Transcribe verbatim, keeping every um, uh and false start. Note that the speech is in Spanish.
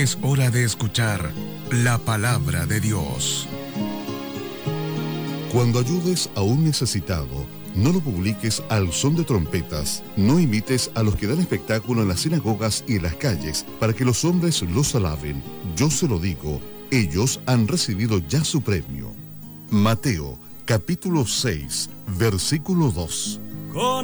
Es hora de escuchar la palabra de Dios. Cuando ayudes a un necesitado, no lo publiques al son de trompetas. No imites a los que dan espectáculo en las sinagogas y en las calles para que los hombres los alaben. Yo se lo digo, ellos han recibido ya su premio. Mateo, capítulo seis, versículo dos. Con